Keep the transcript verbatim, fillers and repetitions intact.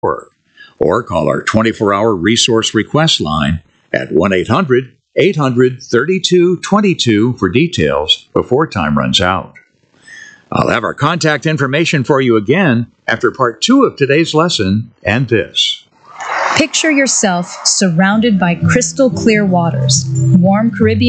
or call our twenty-four hour resource request line at one eight hundred eight hundred thirty-two twenty-two for details before time runs out. I'll have our contact information for you again after part two of today's lesson and this. Picture yourself surrounded by crystal clear waters, warm Caribbean